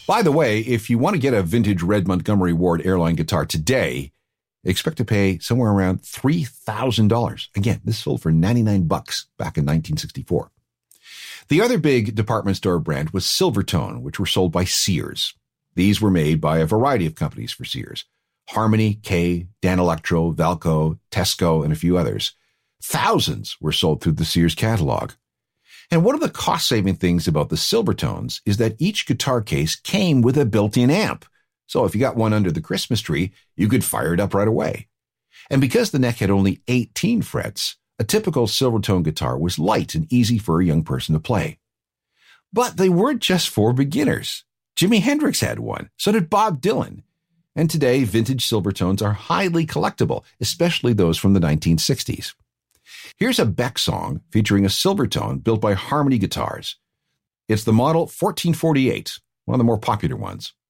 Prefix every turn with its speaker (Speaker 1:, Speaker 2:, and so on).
Speaker 1: By the way, if you want to get a vintage Red Montgomery Ward airline guitar today, expect to pay somewhere around $3,000. Again, this sold for $99 back in 1964. The other big department store brand was Silvertone, which were sold by Sears. These were made by a variety of companies for Sears: Harmony, Kay, Danelectro, Valco, Tesco, and a few others. Thousands were sold through the Sears catalog. And one of the cost-saving things about the Silvertones is that each guitar case came with a built-in amp. So if you got one under the Christmas tree, you could fire it up right away. And because the neck had only 18 frets, a typical Silvertone guitar was light and easy for a young person to play. But they weren't just for beginners. Jimi Hendrix had one, so did Bob Dylan. And today, vintage Silvertones are highly collectible, especially those from the 1960s. Here's a Beck song featuring a Silvertone built by Harmony Guitars. It's the model 1448, one of the more popular ones.